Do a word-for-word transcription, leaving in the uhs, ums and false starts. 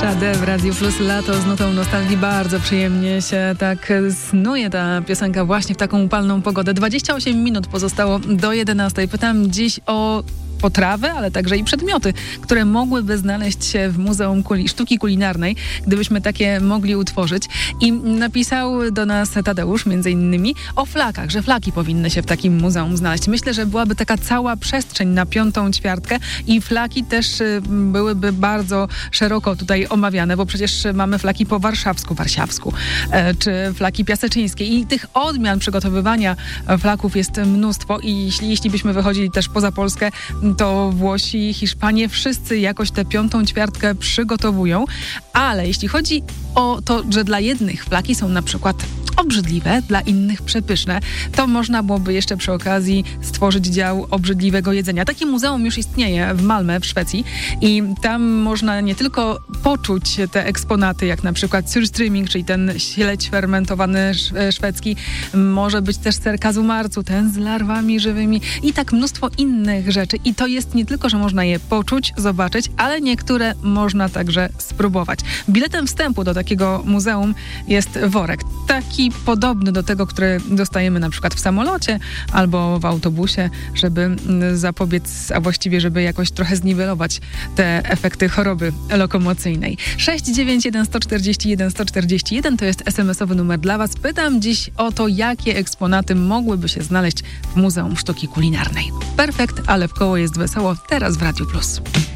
Sade w Radiu Plus. Lato z nutą nostalgii. Bardzo przyjemnie się tak snuje ta piosenka właśnie w taką upalną pogodę. dwadzieścia osiem minut pozostało do jedenastej. Pytam dziś o potrawy, ale także i przedmioty, które mogłyby znaleźć się w Muzeum Kuli- Sztuki Kulinarnej, gdybyśmy takie mogli utworzyć. I napisał do nas Tadeusz między innymi o flakach, że flaki powinny się w takim muzeum znaleźć. Myślę, że byłaby taka cała przestrzeń na piątą ćwiartkę i flaki też y, byłyby bardzo szeroko tutaj omawiane, bo przecież mamy flaki po warszawsku, warsiawsku, e, czy flaki piaseczyńskie i tych odmian przygotowywania flaków jest mnóstwo i jeśli, jeśli byśmy wychodzili też poza Polskę, to Włosi, Hiszpanie, wszyscy jakoś tę piątą ćwiartkę przygotowują, ale jeśli chodzi o to, że dla jednych flaki są na przykład obrzydliwe, dla innych przepyszne, to można byłoby jeszcze przy okazji stworzyć dział obrzydliwego jedzenia. Takie muzeum już istnieje w Malmö w Szwecji i tam można nie tylko poczuć te eksponaty, jak na przykład surströmming, czyli ten śledź fermentowany szwedzki, może być też ser kazumarzu, ten z larwami żywymi i tak mnóstwo innych rzeczy. I to jest nie tylko, że można je poczuć, zobaczyć, ale niektóre można także spróbować. Biletem wstępu do takiego muzeum jest worek. Taki podobny do tego, który dostajemy na przykład w samolocie albo w autobusie, żeby zapobiec, a właściwie żeby jakoś trochę zniwelować te efekty choroby lokomocyjnej. sześć dziewięć jeden jeden cztery jeden jeden cztery jeden to jest es em esowy numer dla Was. Pytam dziś o to, jakie eksponaty mogłyby się znaleźć w Muzeum Sztuki Kulinarnej. Perfekt, ale w koło jest wesoło. Teraz w Radiu Plus.